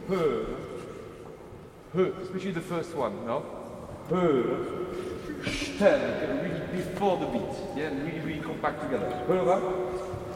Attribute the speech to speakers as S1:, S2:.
S1: Especially the first one, no? Stern, really before the beat, yeah, and really compact together.